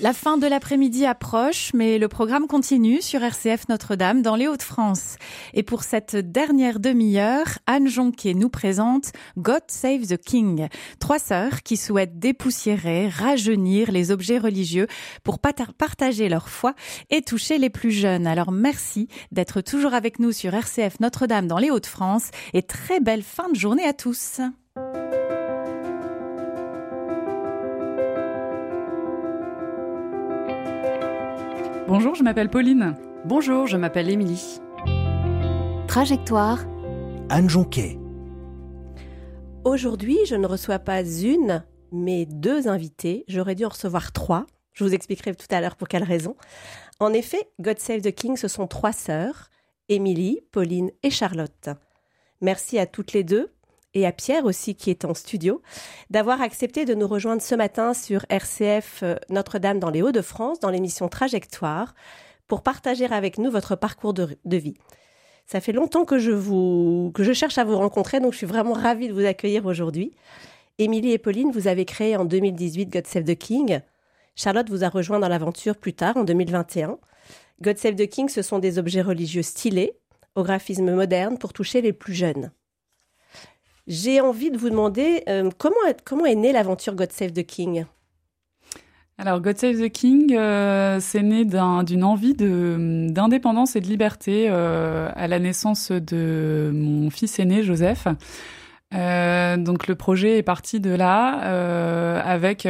La fin de l'après-midi approche, mais le programme continue sur RCF Notre-Dame dans les Hauts-de-France. Et pour cette dernière demi-heure, Anne Jonquet nous présente God Save the King. 3 sœurs qui souhaitent dépoussiérer, rajeunir les objets religieux pour partager leur foi et toucher les plus jeunes. Alors merci d'être toujours avec nous sur RCF Notre-Dame dans les Hauts-de-France et très belle fin de journée à tous. Bonjour, je m'appelle Pauline. Bonjour, je m'appelle Émilie. Trajectoire. Anne Jonquet. Aujourd'hui, je ne reçois pas une, mais 2 invités. J'aurais dû en recevoir 3. Je vous expliquerai tout à l'heure pour quelles raisons. En effet, God Save the King, ce sont 3 sœurs, Émilie, Pauline et Charlotte. Merci à toutes les 2, et à Pierre aussi qui est en studio, d'avoir accepté de nous rejoindre ce matin sur RCF Notre-Dame dans les Hauts-de-France, dans l'émission Trajectoire, pour partager avec nous votre parcours de vie. Ça fait longtemps que je cherche à vous rencontrer, donc je suis vraiment ravie de vous accueillir aujourd'hui. Émilie et Pauline, vous avez créé en 2018 God Save the King. Charlotte vous a rejoint dans l'aventure plus tard, en 2021. God Save the King, ce sont des objets religieux stylés, au graphisme moderne, pour toucher les plus jeunes. J'ai envie de vous demander comment est née l'aventure God Save the King ? Alors, God Save the King, c'est né d'une envie d'indépendance et de liberté à la naissance de mon fils aîné, Joseph. Donc, le projet est parti de là, avec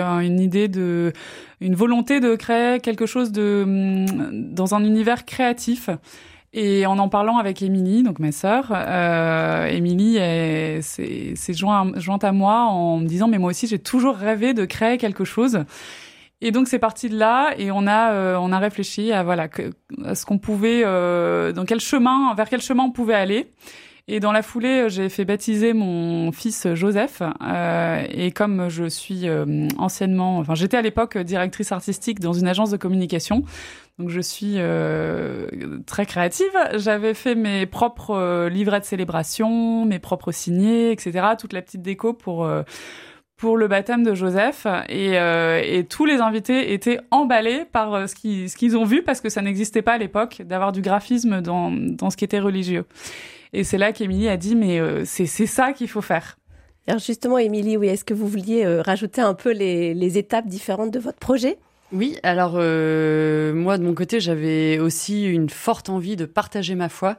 une volonté de créer quelque chose dans un univers créatif. Et en parlant avec Émilie, donc ma sœur, Émilie s'est jointe à moi en me disant « mais moi aussi j'ai toujours rêvé de créer quelque chose ». Et donc c'est parti de là et on a réfléchi à ce qu'on pouvait, vers quel chemin on pouvait aller. Et dans la foulée, j'ai fait baptiser mon fils Joseph. Et comme je suis j'étais à l'époque directrice artistique dans une agence de communication. Donc je suis très créative. J'avais fait mes propres livrets de célébration, mes propres signets, etc. Toute la petite déco pour le baptême de Joseph. Et tous les invités étaient emballés par ce qu'ils ont vu parce que ça n'existait pas à l'époque d'avoir du graphisme dans ce qui était religieux. Et c'est là qu'Émilie a dit mais c'est ça qu'il faut faire. Alors justement, Émilie, oui, est-ce que vous vouliez rajouter un peu les étapes différentes de votre projet ? Oui, alors moi de mon côté, j'avais aussi une forte envie de partager ma foi,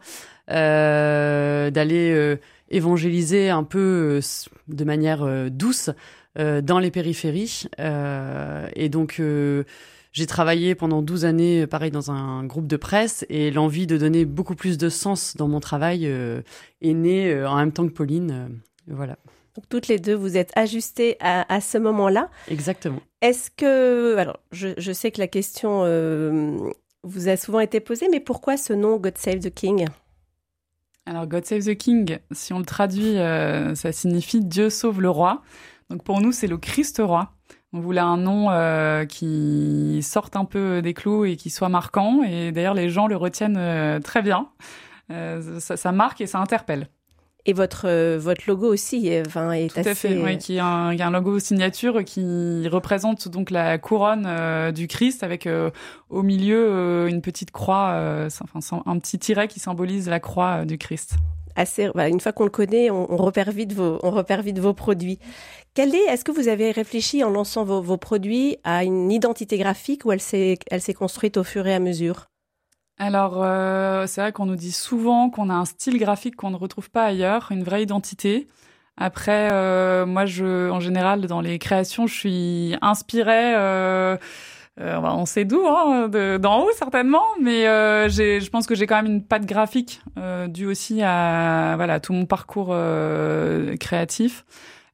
d'aller évangéliser un peu de manière douce dans les périphéries. Et donc j'ai travaillé pendant 12 années, pareil, dans un groupe de presse, et l'envie de donner beaucoup plus de sens dans mon travail est née en même temps que Pauline. Voilà. Donc, toutes les 2, vous êtes ajustées à ce moment-là. Exactement. Est-ce que... Alors, je sais que la question vous a souvent été posée, mais pourquoi ce nom God Save the King ? Alors, God Save the King, si on le traduit, ça signifie « Dieu sauve le roi ». Donc, pour nous, c'est le Christ roi. On voulait un nom qui sorte un peu des clous et qui soit marquant. Et d'ailleurs, les gens le retiennent très bien. Ça marque et ça interpelle. Et votre logo aussi est Tout assez... à fait, oui, qui est un logo signature qui représente donc la couronne du Christ avec au milieu une petite croix, un petit tiret qui symbolise la croix du Christ. Une fois qu'on le connaît, on repère vite vos produits. Est-ce que vous avez réfléchi en lançant vos produits à une identité graphique ou elle s'est construite au fur et à mesure ? Alors, c'est vrai qu'on nous dit souvent qu'on a un style graphique qu'on ne retrouve pas ailleurs, une vraie identité. Après, moi, en général, dans les créations, je suis inspirée, on sait d'où, d'en haut certainement, mais je pense que j'ai quand même une patte graphique due aussi à tout mon parcours créatif.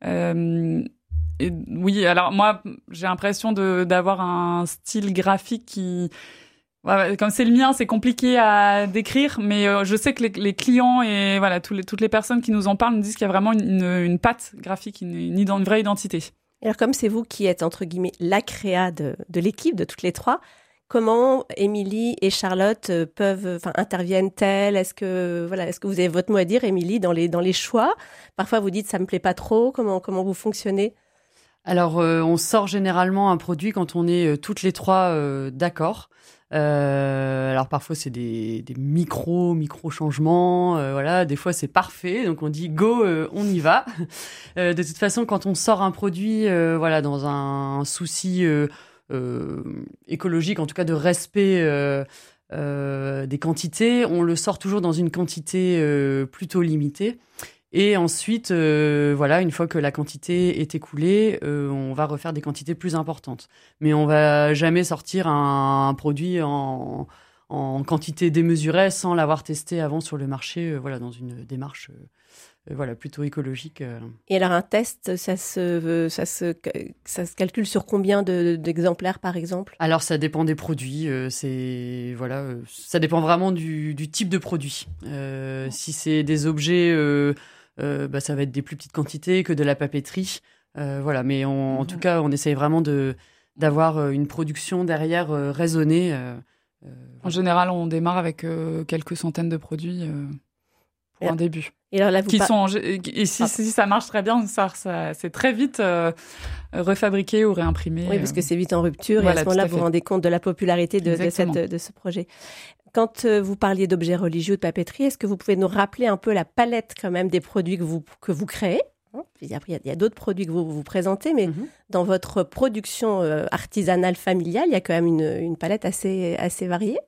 Et oui, alors moi, j'ai l'impression d'avoir un style graphique qui... Comme c'est le mien, c'est compliqué à décrire, mais je sais que les clients et toutes les personnes qui nous en parlent nous disent qu'il y a vraiment une patte graphique, une vraie identité. Alors comme c'est vous qui êtes entre guillemets la créa de l'équipe, de toutes les 3, comment Émilie et Charlotte interviennent-elles ? Est-ce que vous avez votre mot à dire, Émilie, dans les choix ? Parfois vous dites ça me plaît pas trop. Comment vous fonctionnez ? Alors, on sort généralement un produit quand on est toutes les trois d'accord. Alors parfois c'est des micro changements, voilà. Des fois c'est parfait, donc on dit go, on y va. De toute façon, quand on sort un produit, voilà, dans un souci écologique, en tout cas de respect des quantités, on le sort toujours dans une quantité plutôt limitée. Et ensuite, voilà, une fois que la quantité est écoulée, on va refaire des quantités plus importantes. Mais on va jamais sortir un produit en quantité démesurée sans l'avoir testé avant sur le marché, voilà, dans une démarche voilà, plutôt écologique. Et alors un test, ça se calcule sur combien d'exemplaires par exemple ? Alors ça dépend des produits, ça dépend vraiment du type de produit. Si c'est des objets, ça va être des plus petites quantités que de la papeterie, voilà. Mais en tout cas, on essaye vraiment d'avoir une production derrière raisonnée. En général, on démarre avec quelques centaines de produits pour un début. Et alors là, si ça marche très bien, ça c'est très vite refabriqué ou réimprimé. Oui, parce que c'est vite en rupture, voilà, et à ce moment-là, vous vous rendez compte de la popularité de ce projet. Quand vous parliez d'objets religieux, de papeterie, est-ce que vous pouvez nous rappeler un peu la palette quand même des produits que vous créez ? Puis après, il y a d'autres produits que vous présentez, mais dans votre production artisanale familiale, il y a quand même une palette assez variée.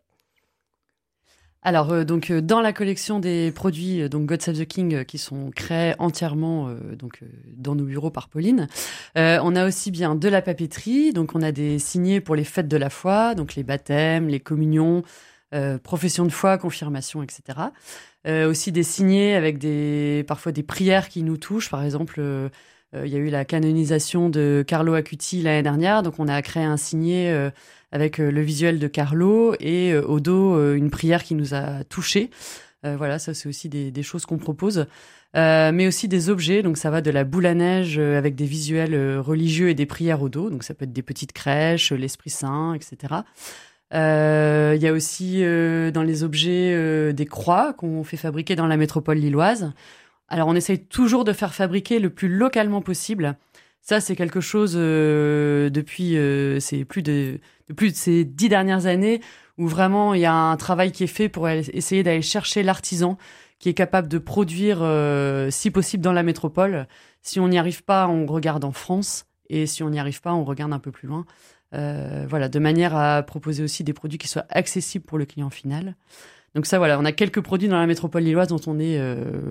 Alors, donc, dans la collection des produits donc God Save the King qui sont créés entièrement dans nos bureaux par Pauline, on a aussi bien de la papeterie, donc on a des signets pour les fêtes de la foi, donc les baptêmes, les communions, profession de foi, confirmation, etc. Aussi des signets avec parfois des prières qui nous touchent. Par exemple, il y a eu la canonisation de Carlo Acuti l'année dernière, donc on a créé un signet avec le visuel de Carlo et au dos une prière qui nous a touchés. Voilà, ça c'est aussi des choses qu'on propose. Mais aussi des objets, donc ça va de la boule à neige avec des visuels religieux et des prières au dos, donc ça peut être des petites crèches, l'Esprit Saint, etc. Il y a aussi dans les objets des croix qu'on fait fabriquer dans la métropole lilloise. Alors on essaye toujours de faire fabriquer le plus localement possible. Ça, c'est quelque chose depuis plus de ces 10 dernières années où vraiment il y a un travail qui est fait pour essayer d'aller chercher l'artisan qui est capable de produire, si possible, dans la métropole. Si on n'y arrive pas, on regarde en France. Et si on n'y arrive pas, on regarde un peu plus loin. Voilà, de manière à proposer aussi des produits qui soient accessibles pour le client final. Donc ça, voilà, on a quelques produits dans la métropole lilloise dont on est,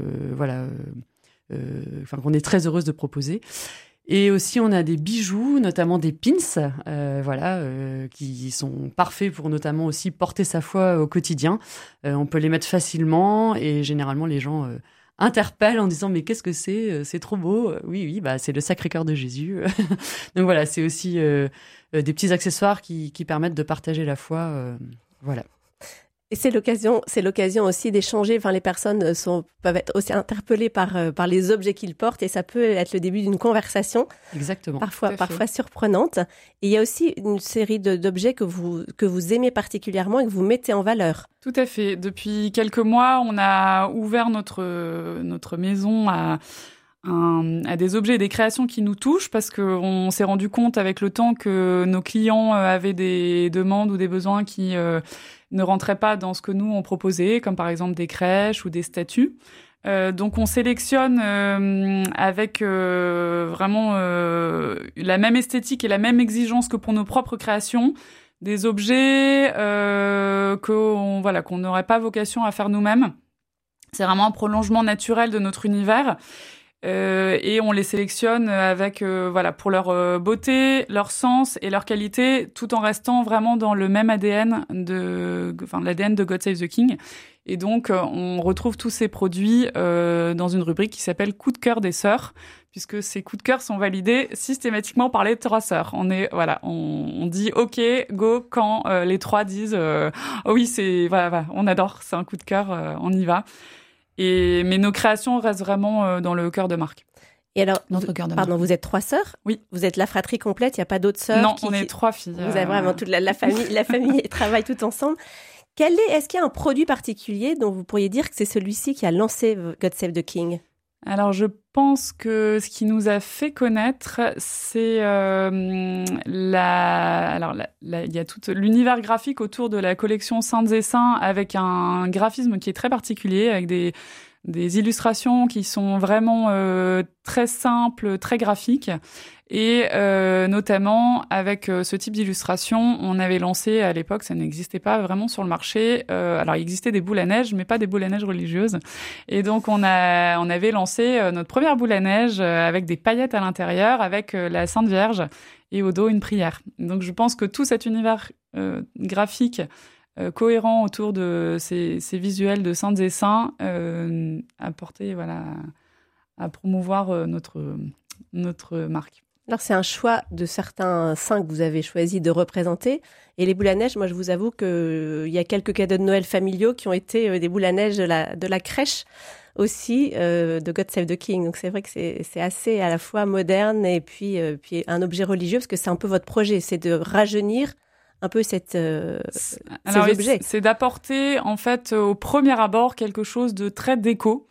qu'on est très heureuse de proposer. Et aussi, on a des bijoux, notamment des pins, qui sont parfaits pour notamment aussi porter sa foi au quotidien. On peut les mettre facilement et généralement, les gens interpellent en disant « Mais qu'est-ce que c'est ? C'est trop beau !» Oui, c'est le Sacré-Cœur de Jésus. Donc voilà, c'est aussi des petits accessoires qui permettent de partager la foi. Voilà. Et c'est l'occasion aussi d'échanger. Enfin, les personnes peuvent être aussi interpellées par les objets qu'ils portent, et ça peut être le début d'une conversation. Exactement. Parfois surprenante. Et il y a aussi une série d'objets que vous aimez particulièrement et que vous mettez en valeur. Tout à fait. Depuis quelques mois, on a ouvert notre maison à des objets et des créations qui nous touchent, parce qu'on s'est rendu compte avec le temps que nos clients avaient des demandes ou des besoins qui ne rentraient pas dans ce que nous on proposait, comme par exemple des crèches ou des statues. Donc on sélectionne avec vraiment la même esthétique et la même exigence que pour nos propres créations, des objets qu'on n'aurait pas vocation à faire nous-mêmes. C'est vraiment un prolongement naturel de notre univers. Et on les sélectionne avec pour leur beauté, leur sens et leur qualité, tout en restant vraiment dans le même ADN l'ADN de God Save the King. Et donc on retrouve tous ces produits dans une rubrique qui s'appelle Coup de cœur des sœurs, puisque ces coups de cœur sont validés systématiquement par les 3 sœurs. On dit OK, go quand les 3 disent oh oui, on adore, c'est un coup de cœur, on y va. Mais nos créations restent vraiment dans le cœur de marque. Et alors, vous êtes 3 sœurs ? Oui. Vous êtes la fratrie complète, il n'y a pas d'autres sœurs ? Non, on est 3 filles. Vous avez vraiment toute la famille travaille tout ensemble. Est-ce qu'il y a un produit particulier dont vous pourriez dire que c'est celui-ci qui a lancé God Save the King ? Alors, je pense que ce qui nous a fait connaître, c'est il y a tout l'univers graphique autour de la collection Saintes et Saints, avec un graphisme qui est très particulier, avec des illustrations qui sont vraiment très simples, très graphiques. Et notamment, avec ce type d'illustration, on avait lancé à l'époque, ça n'existait pas vraiment sur le marché. Alors, il existait des boules à neige, mais pas des boules à neige religieuses. Et donc, on avait lancé notre première boule à neige avec des paillettes à l'intérieur, avec la Sainte Vierge et au dos une prière. Donc, je pense que tout cet univers graphique cohérent autour de ces visuels de saintes et saints a porté à promouvoir notre marque. Alors, c'est un choix de certains saints que vous avez choisi de représenter. Et les boules à neige, moi, je vous avoue qu'il y a quelques cadeaux de Noël familiaux qui ont été des boules à neige de la crèche aussi, de God Save the King. Donc, c'est vrai que c'est assez à la fois moderne et puis un objet religieux, parce que c'est un peu votre projet, c'est de rajeunir un peu ces objets. C'est d'apporter, en fait, au premier abord, quelque chose de très déco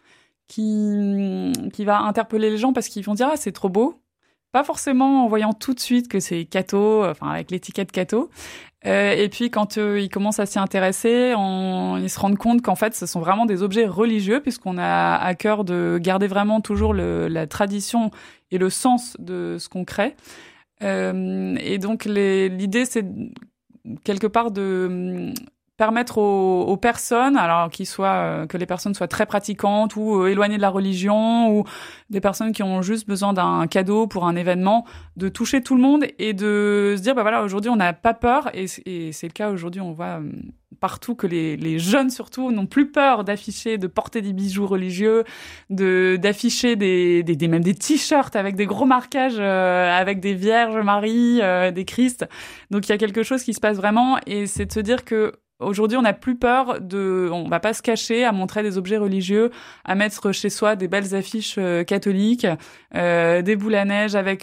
qui va interpeller les gens parce qu'ils vont dire « Ah, c'est trop beau ». Pas forcément en voyant tout de suite que c'est Cato, enfin avec l'étiquette Cato. Et puis quand ils commencent à s'y intéresser, ils se rendent compte qu'en fait ce sont vraiment des objets religieux, puisqu'on a à cœur de garder vraiment toujours la tradition et le sens de ce qu'on crée. Et donc l'idée c'est quelque part de permettre aux personnes, alors que les personnes soient très pratiquantes ou éloignées de la religion, ou des personnes qui ont juste besoin d'un cadeau pour un événement, de toucher tout le monde et de se dire aujourd'hui on n'a pas peur, et c'est le cas aujourd'hui, on voit partout que les jeunes surtout n'ont plus peur d'afficher, de porter des bijoux religieux, d'afficher même des t-shirts avec des gros marquages avec des Vierges Marie, des Christ. Donc il y a quelque chose qui se passe vraiment, et c'est de se dire que aujourd'hui, on n'a plus peur on va pas se cacher à montrer des objets religieux, à mettre chez soi des belles affiches catholiques, des boules à neige avec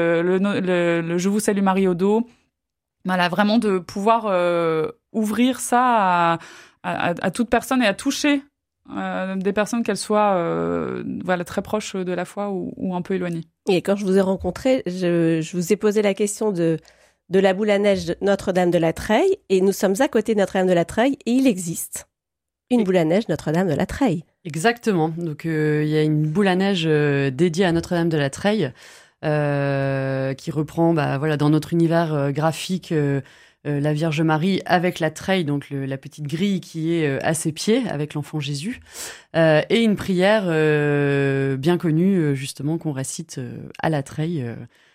le Je vous salue Marie au dos. Voilà, vraiment de pouvoir ouvrir ça à toute personne et à toucher des personnes, qu'elles soient très proches de la foi ou un peu éloignées. Et quand je vous ai rencontré, je vous ai posé la question de la boule à neige de Notre-Dame de la Treille, et nous sommes à côté de Notre-Dame de la Treille, et il existe une boule à neige Notre-Dame de la Treille. Exactement. Donc il y a une boule à neige dédiée à Notre-Dame de la Treille qui reprend dans notre univers graphique la Vierge Marie avec la treille, donc la petite grille qui est à ses pieds avec l'enfant Jésus, et une prière bien connue justement qu'on récite à la treille,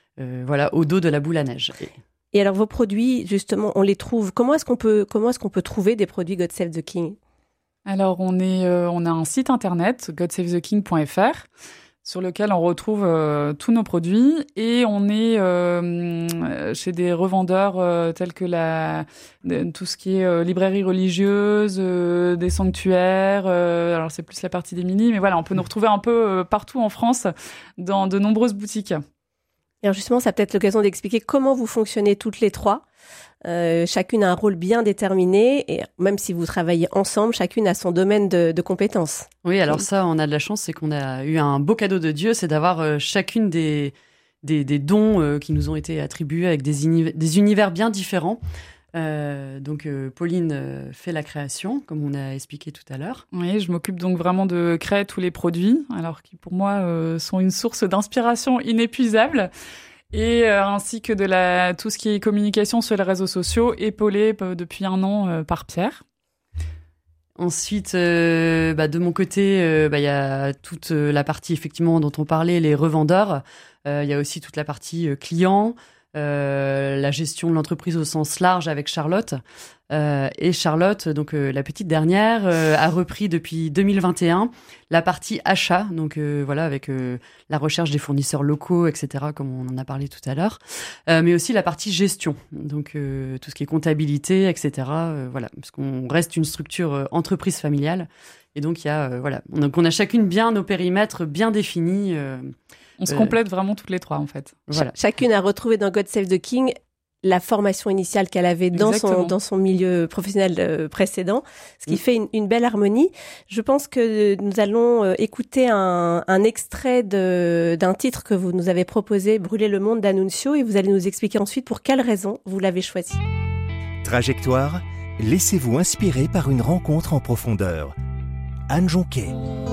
au dos de la boule à neige. Et alors vos produits, justement, on les trouve. Comment est-ce qu'on peut trouver des produits God Save the King ? Alors on a un site internet, godsavetheking.fr, sur lequel on retrouve tous nos produits, et on est chez des revendeurs tels que tout ce qui est librairie religieuse, des sanctuaires, alors c'est plus la partie des mini, mais voilà, on peut nous retrouver un peu partout en France, dans de nombreuses boutiques. Et alors justement, ça a peut-être l'occasion d'expliquer comment vous fonctionnez toutes les trois. Chacune a un rôle bien déterminé, et même si vous travaillez ensemble, chacune a son domaine de compétences. Oui, alors ça, on a de la chance, c'est qu'on a eu un beau cadeau de Dieu, c'est d'avoir chacune des dons qui nous ont été attribués avec des univers bien différents. Donc Pauline fait la création, comme on a expliqué tout à l'heure. Oui, je m'occupe donc vraiment de créer tous les produits, alors qui pour moi sont une source d'inspiration inépuisable. Et ainsi que tout ce qui est communication sur les réseaux sociaux, épaulé depuis 1 an par Pierre. Ensuite, de mon côté, il y a toute la partie effectivement dont on parlait, les revendeurs. Il y a aussi toute la partie client, la gestion de l'entreprise au sens large avec Charlotte. Et Charlotte, donc la petite dernière, a repris depuis 2021 la partie achat, donc avec la recherche des fournisseurs locaux, etc., comme on en a parlé tout à l'heure, mais aussi la partie gestion, donc tout ce qui est comptabilité, etc., parce qu'on reste une structure entreprise familiale, et donc il y a donc on a chacune bien nos périmètres bien définis. On se complète vraiment toutes les trois, en fait. Voilà. Chacune a retrouvé dans God Save the King la formation initiale qu'elle avait dans son milieu professionnel précédent, ce qui fait une belle harmonie. Je pense que nous allons écouter un extrait d'un titre que vous nous avez proposé, Brûler le monde d'Annunzio, et vous allez nous expliquer ensuite pour quelles raisons vous l'avez choisi. Trajectoire, laissez-vous inspirer par une rencontre en profondeur. Anne Jonquet.